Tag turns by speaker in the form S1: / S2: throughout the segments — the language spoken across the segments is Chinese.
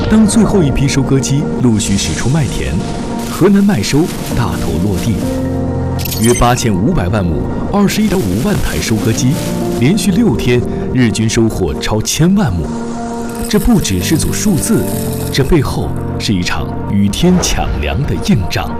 S1: 当最后一批收割机陆续驶出麦田，河南麦收大头落地，约8500万亩，21.5万台收割机，连续6天日均收获超1000万亩。这不只是组数字，这背后是一场与天抢粮的硬仗。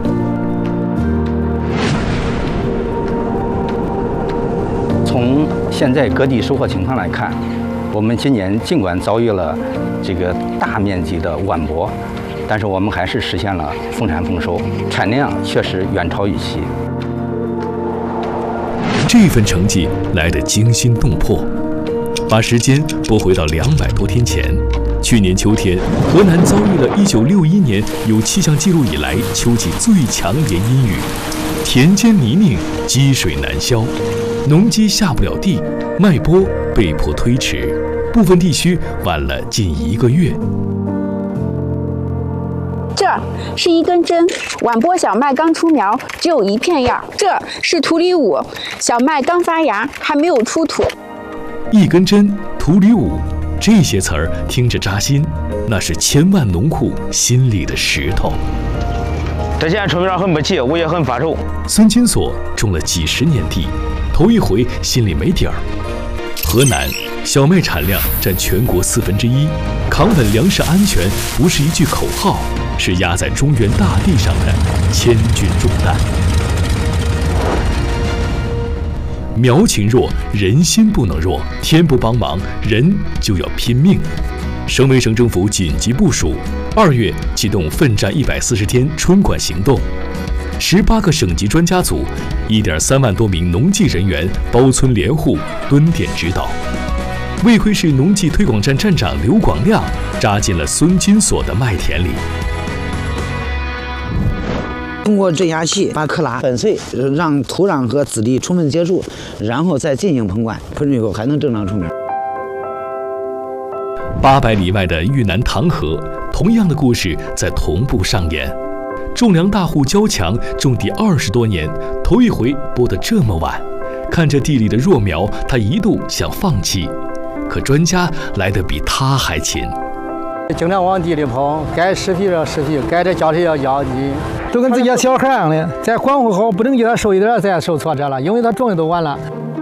S2: 从现在各地收获情况来看，我们今年尽管遭遇了这个大面积的晚播，但是我们还是实现了丰产丰收，产量确实远超预期。
S1: 这份成绩来得惊心动魄。把时间拨回到200多天前，去年秋天，河南遭遇了1961年有气象记录以来秋季最强连阴雨，田间泥泞，积水难消，农机下不了地，麦播被迫推迟，部分地区晚了近1个月。
S3: 这是一根针，晚播小麦刚出苗，只有1片叶。这是土里5，小麦刚发芽，还没有出土。
S1: 一根针，土里5，这些词儿听着扎心，那是千万农户心里的石头。
S4: 这现在出苗很不齐，我也很发愁。
S1: 孙金锁种了几10年地，头一回心里没底儿。河南小麦产量占全国1/4，扛稳粮食安全不是一句口号，是压在中原大地上的千钧重担。苗情弱，人心不能弱，天不帮忙，人就要拼命。省委省政府紧急部署，2月启动奋战140天春管行动，18个省级专家组，1.3万多名农技人员包村联户，蹲点指导。卫辉市农技推广站站长刘广亮扎进了孙金锁的麦田里。
S5: 通过这下器把克拉粉碎，让土壤和籽粒充分接触，然后再进行喷灌，喷出以后还能正常出苗。
S1: 800里外的豫南唐河，同样的故事在同步上演。种粮大户焦强种地20多年，头一回播得这么晚，看着地里的弱苗，他一度想放弃，可专家来得比他还勤。
S6: 经常往地里跑，该施肥要施肥，该这浇水要浇，你都跟自己小孩一样的。再管护好，不能给他受一点再受挫折了，因为他种的都晚了。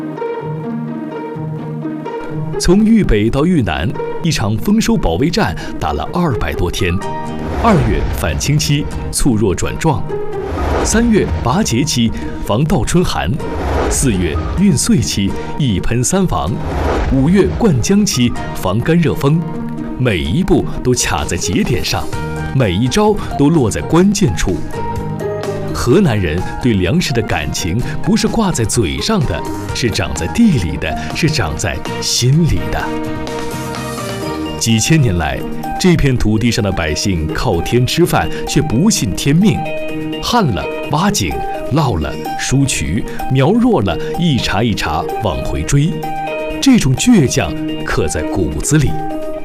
S1: 从豫北到豫南，一场丰收保卫战打了200多天。2月反青期，促弱转壮；3月拔节期，防倒春寒；4月运穗期，一喷3防；5月灌浆期，防干热风。每一步都卡在节点上，每一招都落在关键处。河南人对粮食的感情不是挂在嘴上的，是长在地里的，是长在心里的。几千年来，这片土地上的百姓靠天吃饭，却不信天命。旱了挖井，涝了疏渠，苗弱了一茬一茬往回追，这种倔强刻在骨子里。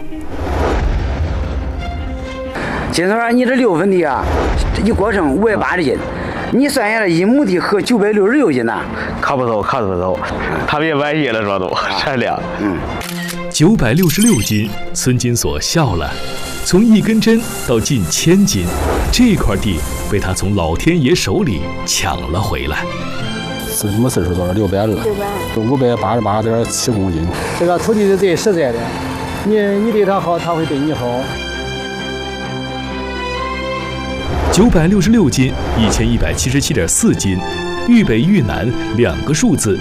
S5: 金锁，你这6分地啊，一锅剩580斤，你算下来1亩地合966斤呐，
S4: 靠不走，靠不走，他别崴野了，说都善良。
S1: 966斤，孙金锁笑了。从1根针到近1000斤，这块地被他从老天爷手里抢了回来。
S7: 什么岁数多少？600了，588.7公斤。
S6: 这个土地是最实在的，你对他好，他会对你好。
S1: 966斤，1177.4斤，豫北豫南2个数字